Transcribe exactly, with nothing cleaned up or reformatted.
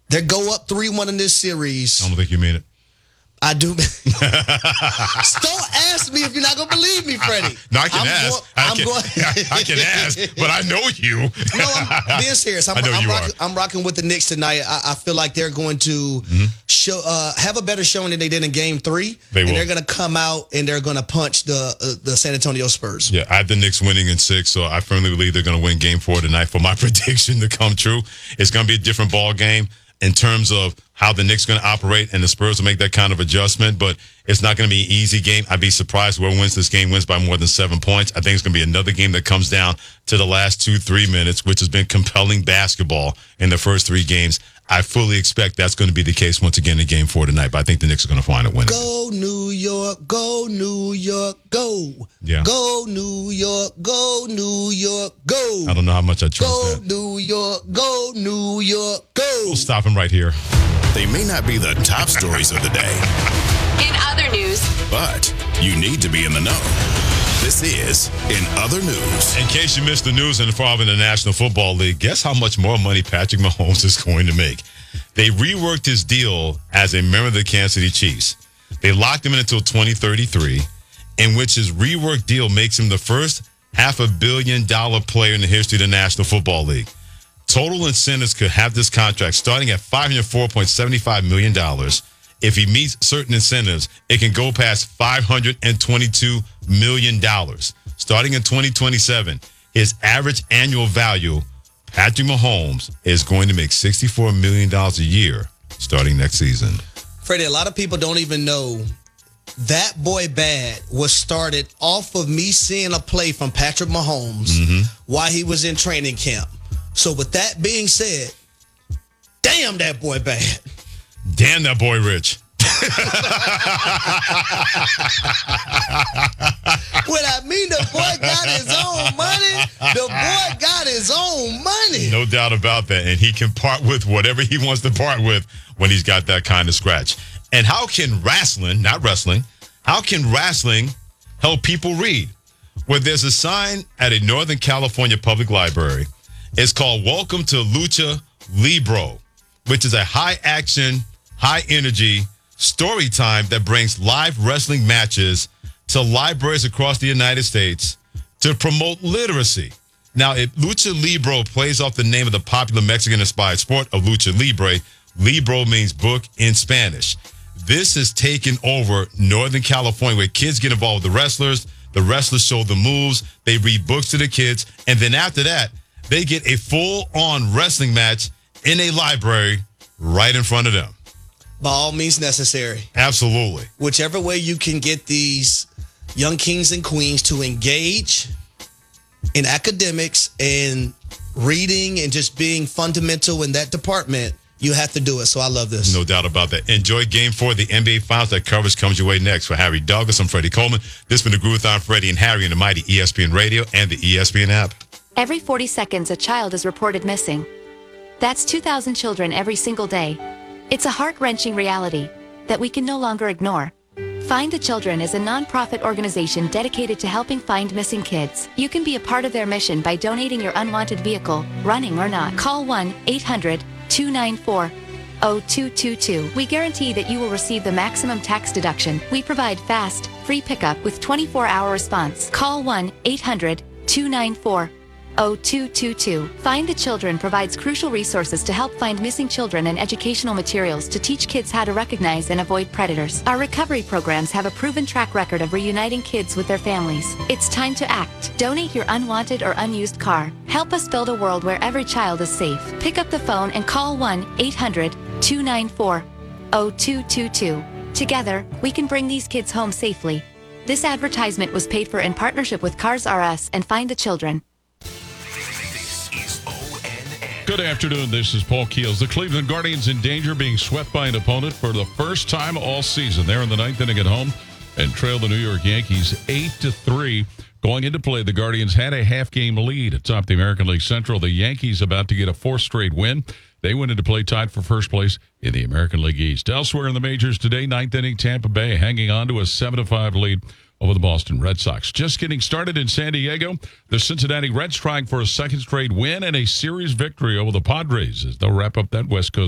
They go up three one in this series. I don't think you mean it. I do. Don't ask me if you're not going to believe me, Freddie. No, I can I'm ask. Go- I, I'm can, going- I can ask, but I know you. No, I'm being serious. I'm, I know I'm, you rocking, are. I'm rocking with the Knicks tonight. I, I feel like they're going to Mm-hmm. show uh, have a better showing than they did in Game Three. They and will. they're going to come out and they're going to punch the uh, the San Antonio Spurs. Yeah, I have the Knicks winning in six, so I firmly believe they're going to win Game Four tonight. For my prediction to come true, it's going to be a different ball game in terms of how the Knicks are going to operate, and the Spurs will make that kind of adjustment, but it's not going to be an easy game. I'd be surprised whoever wins this game wins by more than seven points. I think it's going to be another game that comes down to the last two, three minutes, which has been compelling basketball in the first three games. I fully expect that's going to be the case once again in Game Four tonight, but I think the Knicks are going to find a win. Go New York, go New York, go. Yeah. Go New York, go New York, go. I don't know how much I trust Go that. New York, go New York, go. We'll stop him right here. They may not be the top stories of the day, In other news, but you need to be in the know. This is In Other News. In case you missed the news involving the National Football League, guess how much more money Patrick Mahomes is going to make? They reworked his deal as a member of the Kansas City Chiefs. They locked him in until twenty thirty-three, in which his reworked deal makes him the first half a billion dollar player in the history of the National Football League. Total incentives could have this contract starting at five hundred four point seven five million dollars. If he meets certain incentives, it can go past five hundred twenty-two million dollars. Starting in twenty twenty-seven, his average annual value, Patrick Mahomes, is going to make sixty-four million dollars a year starting next season. Freddie, a lot of people don't even know That Boy Bad was started off of me seeing a play from Patrick Mahomes Mm-hmm. while he was in training camp. So with that being said, damn, that boy bad. Damn, that boy rich. What I mean, the boy got his own money. The boy got his own money. No doubt about that. And he can part with whatever he wants to part with when he's got that kind of scratch. And how can wrestling, not wrestling, how can wrestling help people read? Well, there's a sign at a Northern California public library. It's called Welcome to Lucha Libro, which is a high-action, high-energy story time that brings live wrestling matches to libraries across the United States to promote literacy. Now, if Lucha Libro plays off the name of the popular Mexican-inspired sport of Lucha Libre, Libro means book in Spanish. This has taken over Northern California, where kids get involved with the wrestlers. The wrestlers show the moves. They read books to the kids. And then after that, they get a full-on wrestling match in a library right in front of them. By all means necessary. Absolutely. Whichever way you can get these young kings and queens to engage in academics and reading and just being fundamental in that department, you have to do it. So I love this. No doubt about that. Enjoy Game four of the N B A Finals. That coverage comes your way next. For Harry Douglas, I'm Freddie Coleman. This has been the Groove-a-thon, Freddie and Harry on the mighty E S P N Radio and the E S P N app. Every forty seconds, a child is reported missing. That's two thousand children every single day. It's a heart-wrenching reality that we can no longer ignore. Find the Children is a non-profit organization dedicated to helping find missing kids. You can be a part of their mission by donating your unwanted vehicle, running or not. Call one eight hundred two nine four zero two two two. We guarantee that you will receive the maximum tax deduction. We provide fast, free pickup with twenty-four hour response. Call one eight hundred two nine four zero two two two. Find the Children provides crucial resources to help find missing children and educational materials to teach kids how to recognize and avoid predators. Our recovery programs have a proven track record of reuniting kids with their families. It's time to act. Donate your unwanted or unused car. Help us build a world where every child is safe. Pick up the phone and call one eight hundred two nine four zero two two two. Together, we can bring these kids home safely. This advertisement was paid for in partnership with Cars R Us and Find the Children. Good afternoon. This is Paul Keels. The Cleveland Guardians in danger, being swept by an opponent for the first time all season. They're in the ninth inning at home and trail the New York Yankees eight to three. Going into play, the Guardians had a half-game lead atop the American League Central. The Yankees about to get a fourth straight win. They went into play tied for first place in the American League East. Elsewhere in the majors today, ninth inning, Tampa Bay hanging on to a seven to five lead over the Boston Red Sox. Just getting started in San Diego, the Cincinnati Reds trying for a second straight win and a series victory over the Padres as they'll wrap up that West Coast